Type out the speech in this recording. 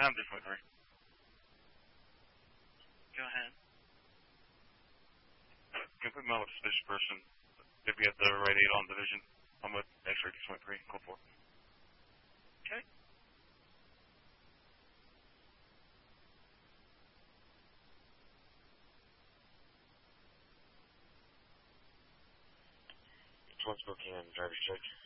I'm just wondering. Go ahead. Can you put me on with a suspicious person? If we have the right aid on division, I'm with X-ray 2.3, code 4. Okay. Once booking and driver's check.